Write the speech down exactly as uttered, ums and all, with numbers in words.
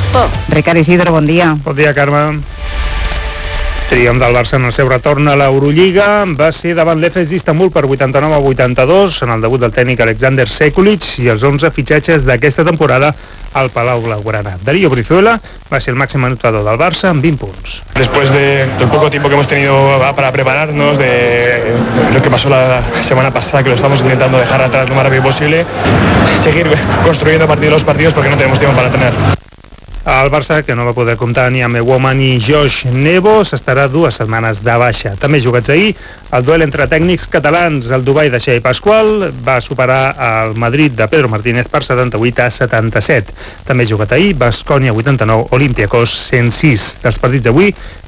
Crespo. Ricard Isidro, bon dia. Bon dia, Carme. Triomf del Barça en el seu retorn a l'Eurolliga va ser davant l'E F E S d'Istanbul per vuitanta-nou a vuitanta-dos en el debut del tècnic Alexander Sekulic i els onze fitxatges d'aquesta temporada al Palau Blaugrana. Darío Brizuela va ser el màxim anotador del Barça amb vint punts. Después de, del poco tiempo que hemos tenido para prepararnos, de lo que pasó la semana pasada, que lo estamos intentando dejar atrás lo más rápido posible, seguir construyendo a partir de los partidos porque no tenemos tiempo para entrenar. El Barça, que no va poder comptar ni amb Ewoma ni Josh Nebos, estarà dues setmanes de baixa. També jugats ahir el duel entre tècnics catalans. El Dubai de Xavi Pasqual va superar el Madrid de Pedro Martínez per setanta-vuit a setanta-set. També jugat ahir Baskonia vuitanta-nou, Olympiacos cent sis. Dels partits d'avui,